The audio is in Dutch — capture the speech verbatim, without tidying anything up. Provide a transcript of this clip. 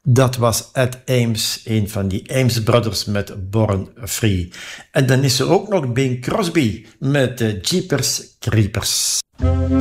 Dat was Ed Ames, een van die Ames Brothers met Born Free. En dan is er ook nog Bing Crosby met uh, Jeepers Creepers.